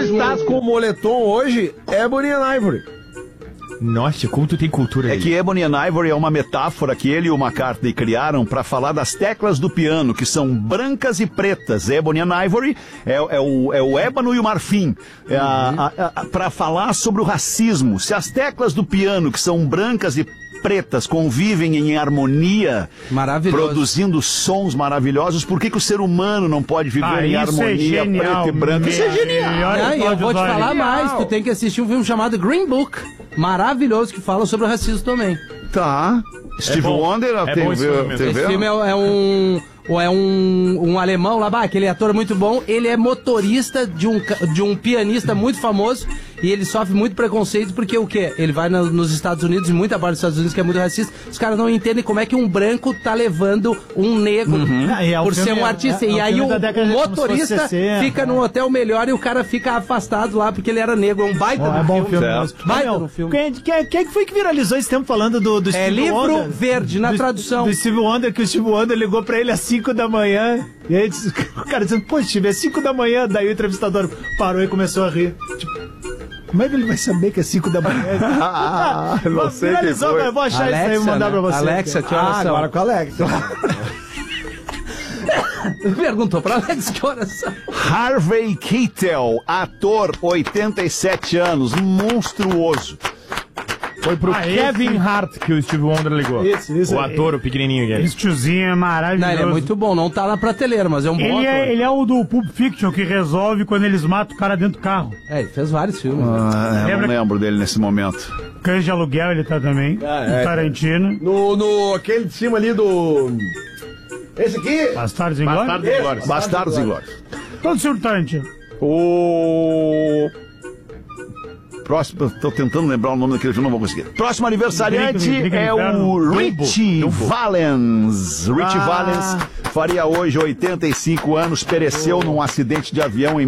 estás com o moletom hoje, Ebony and Ivory. Nossa, como tu tem cultura aí. É que Ebony and Ivory é uma metáfora que ele e o McCartney criaram para falar das teclas do piano, que são brancas e pretas. Ebony and Ivory é o ébano e o marfim. Para falar sobre o racismo. Se as teclas do piano, que são brancas e pretas, convivem em harmonia, produzindo sons maravilhosos, por que o ser humano não pode viver em harmonia preta e branca? Isso é genial. E eu vou te falar mais, tu tem que assistir um filme chamado Green Book, maravilhoso, que fala sobre o racismo também. Tá. Steve Wonder, esse filme é um alemão lá, aquele ator muito bom, ele é motorista de um pianista muito famoso e ele sofre muito preconceito porque o quê? Ele vai nos Estados Unidos, e muita parte dos Estados Unidos que é muito racista, os caras não entendem como é que um branco tá levando um negro por ser um artista. E aí o motorista fica num hotel melhor e o cara fica afastado lá porque ele era negro. É um baita no filme. Baita no filme. Quem foi que viralizou esse tempo falando do Steve Wonder? Livro verde, na tradução. Do Steve Wonder, que o Steve Wonder ligou pra ele às 5 da manhã. E aí o cara dizendo, pô, Steve, é 5 da manhã. Daí o entrevistador parou e começou a rir. Tipo, como é que ele vai saber que é 5 da manhã? Não sei quem foi. Eu vou achar Alexa, isso aí e mandar pra você. Alexa, que horas são? Agora com a Alexa. Perguntou pra Alex que horas são. Harvey Keitel, ator, 87 anos, monstruoso. Foi pro Kevin Hart que o Steve Wonder ligou. Isso o ator, o pequenininho aqui. Esse tiozinho é maravilhoso. Não, ele é muito bom, não tá na prateleira, mas é um bom ator. Ele é o do Pulp Fiction que resolve quando eles matam o cara dentro do carro. Ele fez vários filmes. Eu não lembro dele nesse momento. Cães de Aluguel ele tá também. Tarantino. No aquele de cima ali do... Esse aqui? Bastardos Inglórios. Bastardos Inglórios. Todo surtante. O... Próximo, tô tentando lembrar o nome daquele filme, não vou conseguir. Próximo aniversariante é o Richie Valens. Richie Valens faria hoje 85 anos, pereceu num acidente de avião em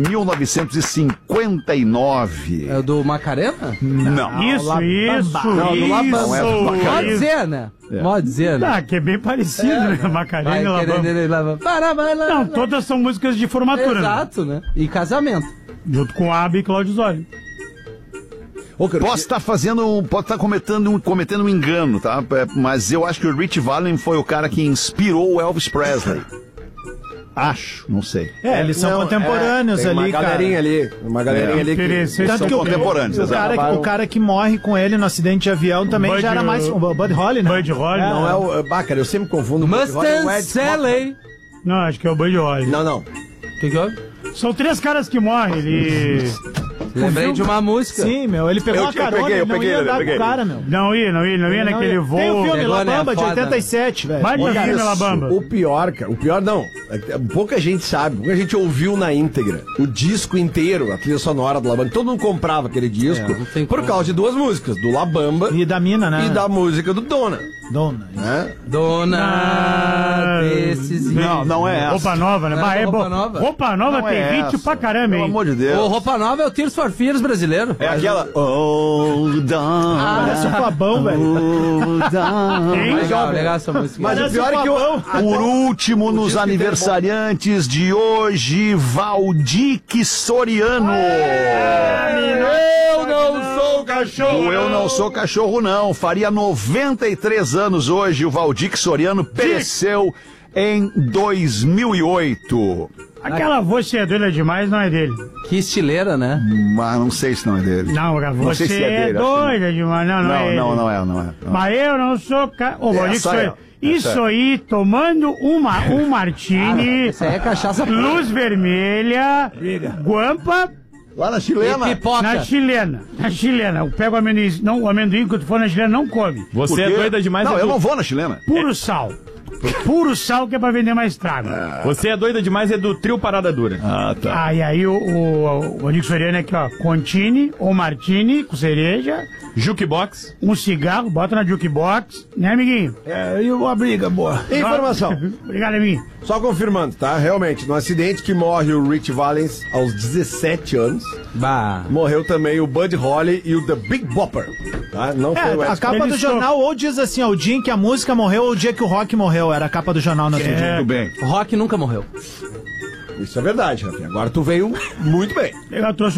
1959. É o do Macarena? Não. Isso. Não, do Labamba. Pode dizer, né? Pode dizer, né? Que é bem parecido, né? Macarena e Labamba. Não, todas são músicas de formatura. Exato, né? E casamento. Junto com Abba e Cláudio Zóio. Posso estar cometendo um engano, tá? Mas eu acho que o Richie Valens foi o cara que inspirou o Elvis Presley. Acho, não sei. Eles são contemporâneos ali, uma galerinha ali. Uma galerinha ali que são contemporâneos, exato. O cara que morre com ele no acidente de avião também já era mais... O Buddy Holly, né? Buddy Holly. Não é o... cara, eu sempre confundo o Buddy Holly com o Ed Salley. Não, acho que é o Buddy Holly. Não. O que houve? São 3 caras que morrem, ele... Lembrei de uma música. Sim, meu, ele pegou a carona, ele não ia andar com o cara, meu. Não ia naquele voo. Tem o filme Labamba de 87, velho. Vai no filme Labamba. O pior, cara, não, pouca gente sabe, pouca gente ouviu na íntegra, o disco inteiro, a trilha sonora do Labamba, todo mundo comprava aquele disco, por causa de 2 músicas, do Labamba e da mina, né? E da música do Dona, né? Dona desses... Não é essa. Roupa Nova, né? Roupa Nova tem hit pra caramba, hein? Pelo amor de Deus. O Roupa Nova é o Tears for Fears brasileiro. É aquela... Parece o Fabão, velho. Legal essa música. Mas o pior é que por último, nos aniversariantes de hoje, Valdir Soriano. Eu não sou cachorro. Eu não sou cachorro, não. Faria 93 anos hoje. O Valdir Soriano pereceu em 2008. Aquela voz cheia demais não é dele. Que estileira, né? Mas não sei se não é dele. Não, você se é dele, doida demais. Não é ele. Não é. Mas eu não sou... Isso aí, tomando um martini, isso aí é cachaça luz vermelha, guampa... Lá na chilena? E pipoca. Na chilena. Eu pego o amendoim. Não, o amendoim que tu for na chilena não come. Você é doida demais. Não, eu não vou na chilena. Puro sal. Puro sal que é pra vender mais trago. Você é doida demais, é do trio Parada Dura. Tá. E aí o Nico Soriano aqui, ó. Contini ou martini com cereja. Jukebox. Um cigarro, bota na jukebox. Né, amiguinho? E uma briga boa. Informação. Obrigado, amiguinho. Só confirmando, tá? Realmente, no acidente que morre o Richie Valens aos 17 anos, morreu também o Buddy Holly e o The Big Bopper. Tá? Não foi o a capa do jornal ou diz assim, ó, o dia em que a música morreu ou o dia que o rock morreu. Era a capa do jornal na TV. Muito bem. O rock nunca morreu. Isso é verdade, Rafinha. Agora tu veio muito bem. Eu trouxe